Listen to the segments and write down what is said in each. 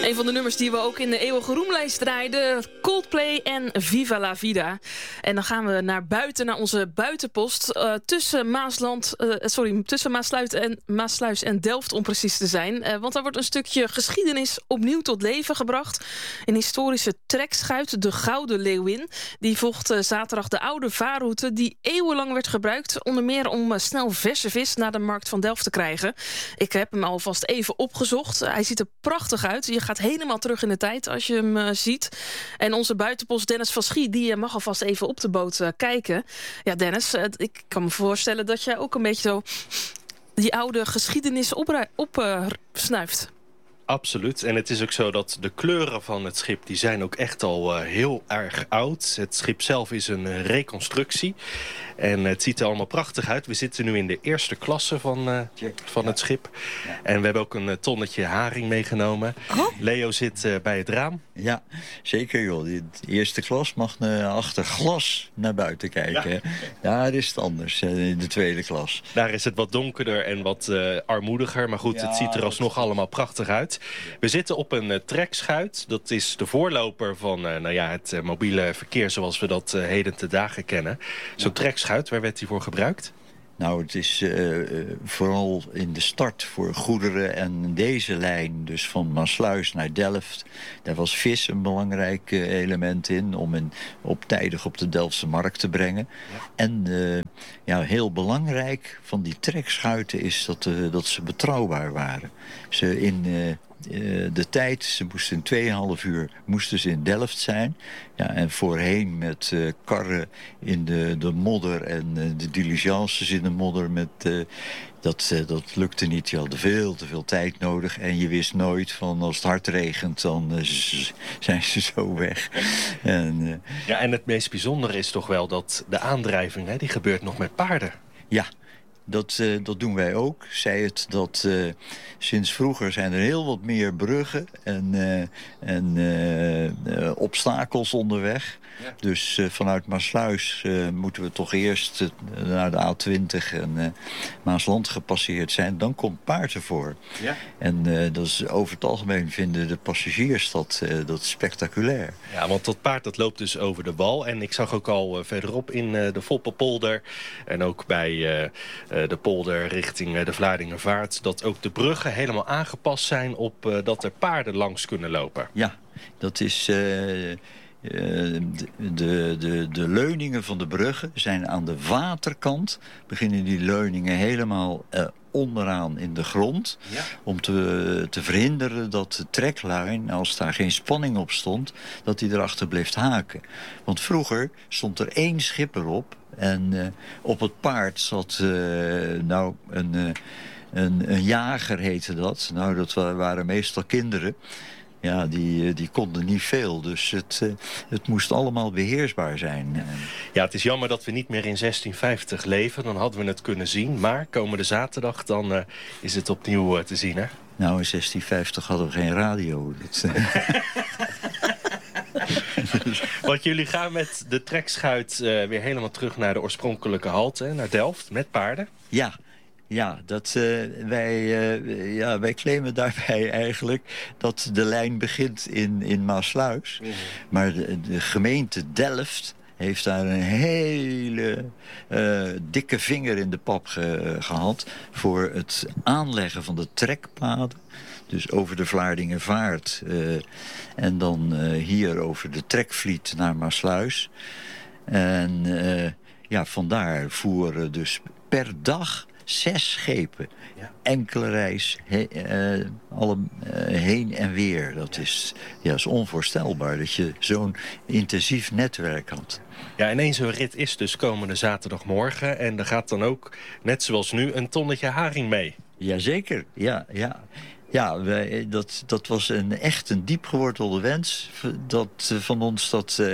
Een van de nummers die we ook in de eeuwige roemlijst draaiden. Coldplay en Viva la Vida. En dan gaan we naar buiten, naar onze buitenpost. Tussen Maasluis en Delft, om precies te zijn. Want daar wordt een stukje geschiedenis opnieuw tot leven gebracht. Een historische trekschuit, de Gouden Leeuwin. Die volgt zaterdag de oude vaarroute die eeuwenlang werd gebruikt. Onder meer om snel verse vis naar de markt van Delft te krijgen. Ik heb hem alvast even opgezocht. Hij ziet er prachtig uit. Je gaat helemaal terug in de tijd als je hem ziet. En onze buitenpost Dennis van Schie, die mag alvast even op de boot kijken. Ja, Dennis, ik kan me voorstellen dat jij ook een beetje zo die oude geschiedenis opsnuift. Absoluut. En het is ook zo dat de kleuren van het schip, die zijn ook echt al heel erg oud. Het schip zelf is een reconstructie. En het ziet er allemaal prachtig uit. We zitten nu in de eerste klasse van het schip. Ja. En we hebben ook een tonnetje haring meegenomen. Oh. Leo zit bij het raam. Ja, zeker joh. De eerste klas mag achter glas naar buiten kijken. Ja. Daar is het anders, in de tweede klas. Daar is het wat donkerder en wat armoediger. Maar goed, het ziet er alsnog allemaal prachtig uit. We zitten op een trekschuit. Dat is de voorloper van het mobiele verkeer zoals we dat heden te dagen kennen. Zo'n trekschuit, waar werd die voor gebruikt? Nou, het is vooral in de start voor goederen en deze lijn, dus van Maasluis naar Delft. Daar was vis een belangrijk element in om tijdig op de Delftse markt te brengen. Ja. En heel belangrijk van die trekschuiten is dat ze betrouwbaar waren. De tijd, ze moesten in 2,5 uur in Delft zijn. Ja, en voorheen met karren in de modder en de diligences in de modder. Dat lukte niet. Je had veel te veel tijd nodig. En je wist nooit van als het hard regent, dan zijn ze zo weg. En het meest bijzondere is toch wel dat de aandrijving, die gebeurt nog met paarden. Ja. Dat doen wij ook. Zij het dat sinds vroeger zijn er heel wat meer bruggen en obstakels onderweg. Ja. Dus vanuit Maasluis moeten we toch eerst naar de A20 en Maasland gepasseerd zijn. Dan komt paard ervoor. Ja. En dat is over het algemeen vinden de passagiers dat spectaculair. Ja, want dat paard dat loopt dus over de wal. En ik zag ook al verderop in de Foppenpolder en ook bij de polder richting de Vlaardingervaart, dat ook de bruggen helemaal aangepast zijn op dat er paarden langs kunnen lopen. Ja, dat is de leuningen van de bruggen zijn aan de waterkant. Beginnen die leuningen helemaal onderaan in de grond. Ja. Om te verhinderen dat de treklijn, als daar geen spanning op stond, dat die erachter bleef haken. Want vroeger stond er 1 schipper op. En op het paard zat een jager, heette dat. Nou, dat waren meestal kinderen. Ja, die konden niet veel. Dus het moest allemaal beheersbaar zijn. Ja, het is jammer dat we niet meer in 1650 leven. Dan hadden we het kunnen zien. Maar komende zaterdag, dan is het opnieuw te zien, hè? Nou, in 1650 hadden we geen radio. Want jullie gaan met de trekschuit weer helemaal terug naar de oorspronkelijke halte, naar Delft, met paarden. Ja, wij claimen daarbij eigenlijk dat de lijn begint in Maasluis. Mm-hmm. Maar de gemeente Delft heeft daar een hele dikke vinger in de pap gehad voor het aanleggen van de trekpaden. Dus over de Vlaardingervaart en dan hier over de trekvliet naar Maasluis. En vandaar voeren dus per dag 6 schepen. Ja. Enkele reis, heen en weer. Dat is onvoorstelbaar dat je zo'n intensief netwerk had. Ja, en één zo'n rit is dus komende zaterdagmorgen. En er gaat dan ook, net zoals nu, een tonnetje haring mee. Jazeker, ja. Ja, dat was echt een diep gewortelde wens van ons.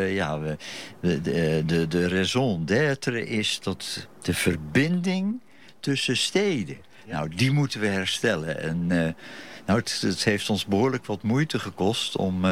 De raison d'être is dat de verbinding tussen steden. Ja. Nou, die moeten we herstellen. En het heeft ons behoorlijk wat moeite gekost om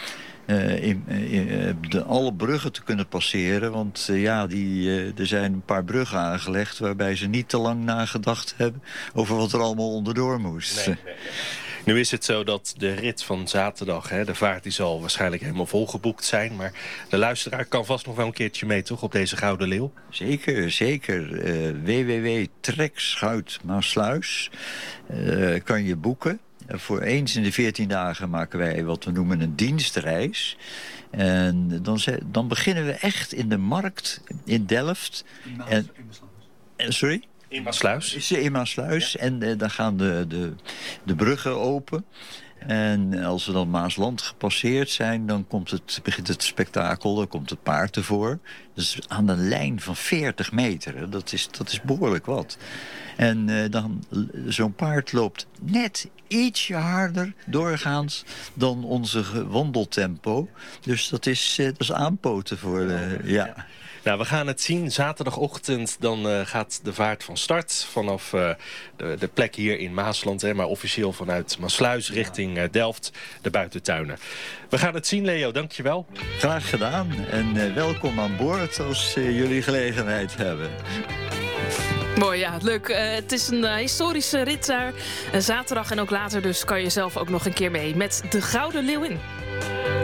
alle bruggen te kunnen passeren. Want er zijn een paar bruggen aangelegd waarbij ze niet te lang nagedacht hebben over wat er allemaal onderdoor moest. Nee. Nu is het zo dat de rit van zaterdag, de vaart die zal waarschijnlijk helemaal volgeboekt zijn. Maar de luisteraar kan vast nog wel een keertje mee, toch, op deze Gouden Leeuw? Zeker, zeker. www.trekschuitmaasluis kan je boeken. Voor eens in de 14 dagen maken wij wat we noemen een dienstreis. En dan beginnen we echt in de markt in Delft. Sorry? In Maassluis. Is in Maassluis. Ja. En dan gaan de bruggen open. En als we dan Maasland gepasseerd zijn, dan begint het spektakel. Dan komt het paard ervoor. Dus aan een lijn van 40 meter. Dat is behoorlijk wat. En dan zo'n paard loopt net ietsje harder doorgaans dan onze wandeltempo. Dus dat is aanpoten voor ja. Nou, we gaan het zien. Zaterdagochtend dan gaat de vaart van start vanaf de plek hier in Maasland. Maar officieel vanuit Maassluis richting Delft, de buitentuinen. We gaan het zien, Leo. Dank je wel. Graag gedaan. En welkom aan boord als jullie gelegenheid hebben. Mooi, ja, leuk. Het is een historische rit daar. Zaterdag en ook later dus kan je zelf ook nog een keer mee met de Gouden Leeuwin.